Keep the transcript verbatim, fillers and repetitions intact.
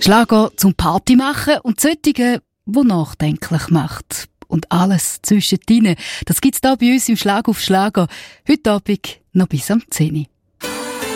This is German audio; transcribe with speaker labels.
Speaker 1: Schlager zum Party machen und solche, die nachdenklich macht. Und alles zwischendrin. Das gibt's da bei uns im Schlag auf Schlager. Heute Abend noch bis am zehn Uhr.